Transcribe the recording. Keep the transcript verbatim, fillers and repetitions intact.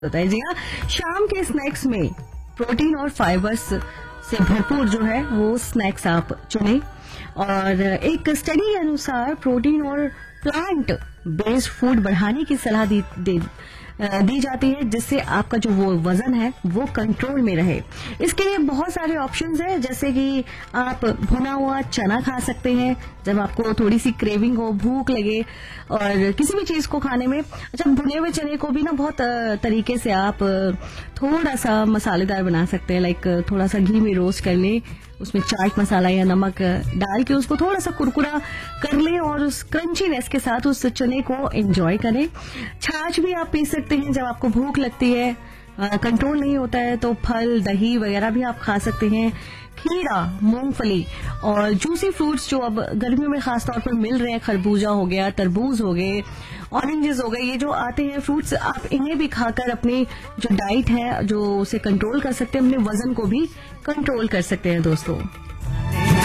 होता है। जी हाँ, शाम के स्नैक्स में प्रोटीन और फाइबर्स से भरपूर जो है वो स्नैक्स आप चुनें। और एक स्टडी के अनुसार प्रोटीन और प्लांट बेस्ड फूड बढ़ाने की सलाह दी, दी दी जाती है, जिससे आपका जो वो वजन है वो कंट्रोल में रहे। इसके लिए बहुत सारे ऑप्शंस हैं, जैसे कि आप भुना हुआ चना खा सकते हैं जब आपको थोड़ी सी क्रेविंग हो, भूख लगे और किसी भी चीज को खाने में। अच्छा, भुने हुए चने को भी ना बहुत तरीके से आप थोड़ा सा मसालेदार बना सकते हैं। लाइक थोड़ा सा घी में रोस्ट कर लें, उसमें चाट मसाला या नमक डाल के उसको थोड़ा सा कुरकुरा कर लें और उस क्रंचीनेस के साथ उस चने को एंजॉय करें। छाछ भी आप पी सकते हैं जब आपको भूख लगती है, कंट्रोल नहीं होता है तो फल दही वगैरह भी आप खा सकते हैं। खीरा, मूंगफली और जूसी फ्रूट्स जो अब गर्मियों में खास तौर पर मिल रहे हैं, खरबूजा हो गया, तरबूज हो गए, ऑरेंजेस हो गए, ये जो आते हैं फ्रूट्स, आप इन्हें भी खाकर अपनी जो डाइट है जो उसे कंट्रोल कर सकते हैं, अपने वजन को भी कंट्रोल कर सकते हैं दोस्तों।